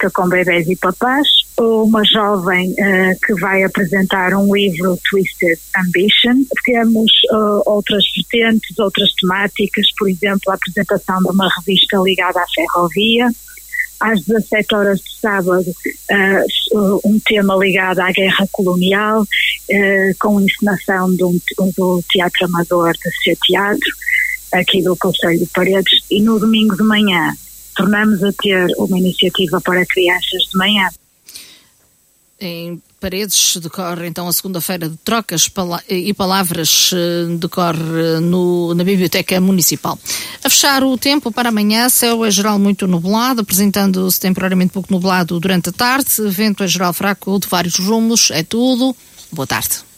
música com bebés e papás, uma jovem que vai apresentar um livro, Twisted Ambition. Temos outras vertentes, outras temáticas, por exemplo, a apresentação de uma revista ligada à ferrovia. Às 17 horas de sábado, um tema ligado à guerra colonial, com encenação do Teatro Amador de Ser Teatro, aqui do Concelho de Paredes. E no domingo de manhã, tornamos a ter uma iniciativa para crianças de manhã. Em Paredes decorre então a segunda-feira de trocas e palavras, decorre na Biblioteca Municipal. A fechar o tempo para amanhã, céu é geral muito nublado, apresentando-se temporariamente pouco nublado durante a tarde, vento é geral fraco de vários rumos, é tudo. Boa tarde.